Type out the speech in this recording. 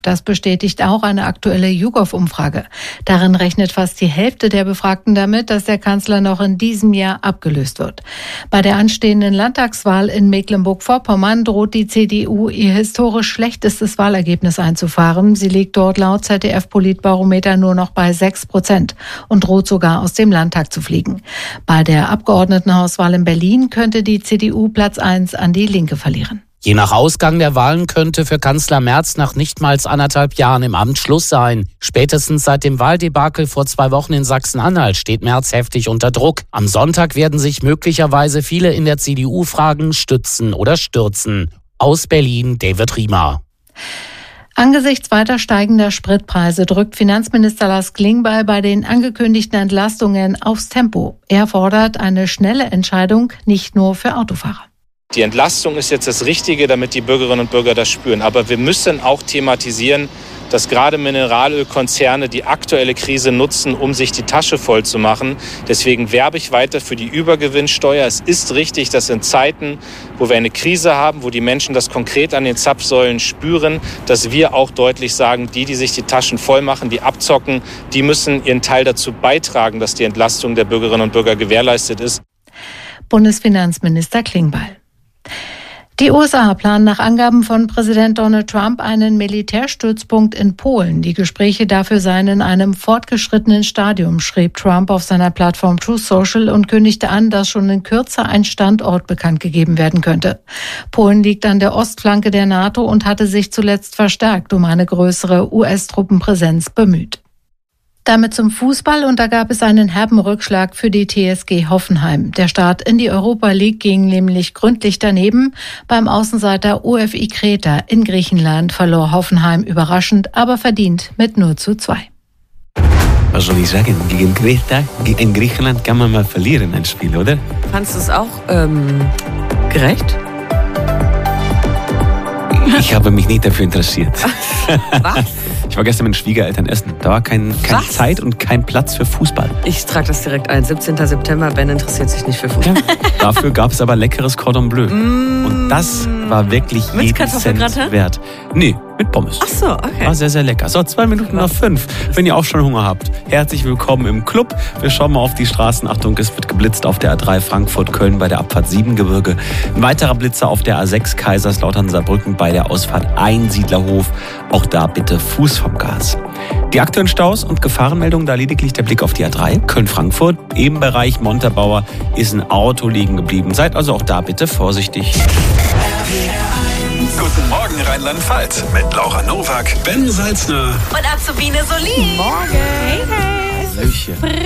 Das bestätigt auch eine aktuelle YouGov-Umfrage. Darin rechnet fast die Hälfte der Befragten damit, dass der Kanzler noch in diesem Jahr abgelöst wird. Bei der anstehenden Landtagswahl in Mecklenburg-Vorpommern droht die CDU ihr historisch schlechtestes Wahlergebnis einzufahren. Sie liegt dort laut ZDF-Politbarometer nur noch bei 6% und droht sogar aus dem Landtag zu fliegen. Bei der Abgeordnetenhauswahl in Berlin könnte die CDU Platz 1 an die Linke verlieren. Je nach Ausgang der Wahlen könnte für Kanzler Merz nach nicht mal 1,5 Jahren im Amt Schluss sein. Spätestens seit dem Wahldebakel vor 2 Wochen in Sachsen-Anhalt steht Merz heftig unter Druck. Am Sonntag werden sich möglicherweise viele in der CDU fragen, stützen oder stürzen. Aus Berlin, David Riemer. Angesichts weiter steigender Spritpreise drückt Finanzminister Lars Klingbeil bei den angekündigten Entlastungen aufs Tempo. Er fordert eine schnelle Entscheidung, nicht nur für Autofahrer. Die Entlastung ist jetzt das Richtige, damit die Bürgerinnen und Bürger das spüren. Aber wir müssen auch thematisieren, dass gerade Mineralölkonzerne die aktuelle Krise nutzen, um sich die Tasche voll zu machen. Deswegen werbe ich weiter für die Übergewinnsteuer. Es ist richtig, dass in Zeiten, wo wir eine Krise haben, wo die Menschen das konkret an den Zapfsäulen spüren, dass wir auch deutlich sagen, die sich die Taschen voll machen, die abzocken, die müssen ihren Teil dazu beitragen, dass die Entlastung der Bürgerinnen und Bürger gewährleistet ist. Bundesfinanzminister Klingbeil. Die USA planen nach Angaben von Präsident Donald Trump einen Militärstützpunkt in Polen. Die Gespräche dafür seien in einem fortgeschrittenen Stadium, schrieb Trump auf seiner Plattform Truth Social und kündigte an, dass schon in Kürze ein Standort bekannt gegeben werden könnte. Polen liegt an der Ostflanke der NATO und hatte sich zuletzt verstärkt um eine größere US-Truppenpräsenz bemüht. Damit zum Fußball, und da gab es einen herben Rückschlag für die TSG Hoffenheim. Der Start in die Europa League ging nämlich gründlich daneben. Beim Außenseiter OFI Kreta in Griechenland verlor Hoffenheim überraschend, aber verdient mit 0:2. Was soll ich sagen? Gegen Kreta, in Griechenland kann man mal verlieren, ein Spiel, oder? Fandest du es auch gerecht? Ich habe mich nicht dafür interessiert. Was? Ich war gestern mit den Schwiegereltern essen. Da war keine Zeit und kein Platz für Fußball. Ich trage das direkt ein. 17. September, Ben interessiert sich nicht für Fußball. Ja, dafür gab es aber leckeres Cordon Bleu. Und das war wirklich jeden Cent wert. Nee, mit Pommes. Ach so, okay. War sehr, sehr lecker. So, 2:05. Wenn ihr auch schon Hunger habt, herzlich willkommen im Club. Wir schauen mal auf die Straßen. Achtung, es wird geblitzt auf der A3 Frankfurt-Köln bei der Abfahrt Siebengebirge. Ein weiterer Blitzer auf der A6 Kaiserslautern-Saarbrücken bei der Ausfahrt Einsiedlerhof. Auch da bitte Fuß vom Gas. Die aktuellen Staus und Gefahrenmeldungen, da lediglich der Blick auf die A3 Köln-Frankfurt. Im Bereich Montabaur ist ein Auto liegen geblieben. Seid also auch da bitte vorsichtig. Guten Morgen Rheinland-Pfalz mit Laura Nowak, Ben Salzner und Azubine Solin. Morgen. Hey, hey. Hallöchen.